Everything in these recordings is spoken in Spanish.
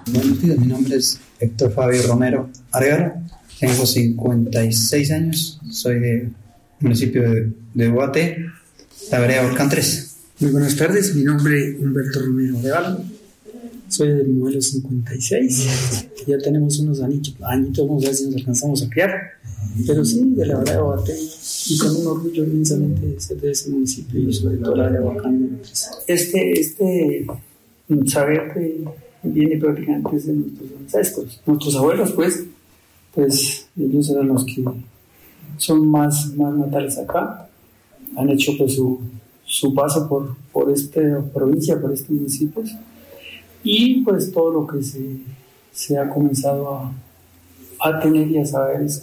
Buenos días, mi nombre es Héctor Fabio Romero Argara, tengo 56 años, soy del municipio de Guate, la vereda Volcán 3. Muy buenas tardes, mi nombre es Humberto Romero Argara, soy del modelo 56, ya tenemos unos añitos, vamos a ver si nos alcanzamos a criar, pero sí, de la vereda Guate, y con un orgullo inmensamente de ser de ese municipio y sobre todo la vereda Volcán 3. Este saber que viene prácticamente desde nuestros ancestros, nuestros abuelos, pues ellos eran los que son más natales acá, han hecho pues su paso por esta provincia, por estos municipios, y pues todo lo que se ha comenzado a tener y a saber es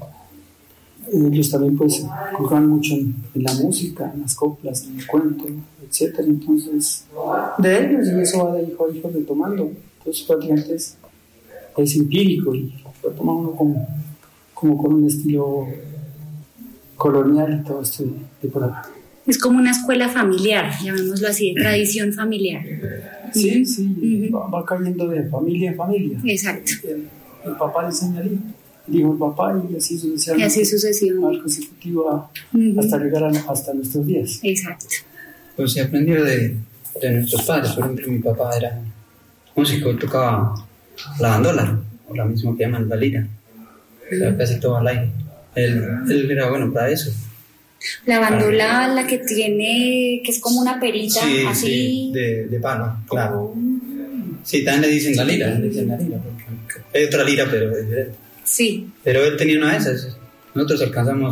que ellos también pues juegan mucho en la música, en las coplas, en el cuento, etcétera. Entonces de ellos, y eso va de hijo a hijo retomando. Entonces prácticamente es empírico y lo toma uno como con un estilo colonial y todo esto de por acá. Es como una escuela familiar, llamémoslo así, de tradición familiar. Sí, va cayendo de familia en familia. Exacto. El papá le enseña al hijo, digo el papá, y así sucesivamente. Y así sucesivamente. Al consecutivo hasta llegar hasta nuestros días. Exacto. Pues se aprendió de nuestros padres. Por ejemplo, mi papá era músico, tocaba la bandola, o la misma que llaman la lira, casi todo al aire. Él era bueno para eso. La bandola, la que tiene, que es como una perita, sí, así. Sí, de palo, claro. Sí, también le dicen la lira, porque hay otra lira, pero es diferente. Sí. Pero él tenía una de esas. Nosotros alcanzamos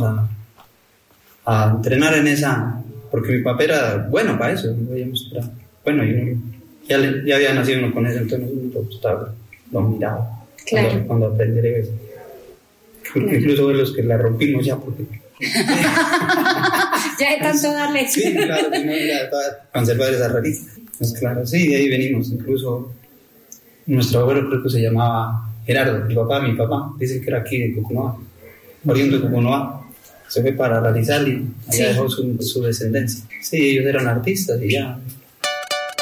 a entrenar en esa, porque mi papá era bueno para eso. Bueno, ya había nacido uno con eso, entonces lo miraba. Claro. Cuando aprenderé eso. Claro. Incluso de los que la rompimos ya, porque ya de tanto darle. Sí, claro, que no era para conservar esa raíz. Pues claro, sí, de ahí venimos. Incluso nuestro abuelo creo que se llamaba Gerardo, mi papá, dicen que era aquí de Cucunoa, oriundo de Cucunoa. Se fue para Larizal y allá dejó su descendencia. Sí, ellos eran artistas y ya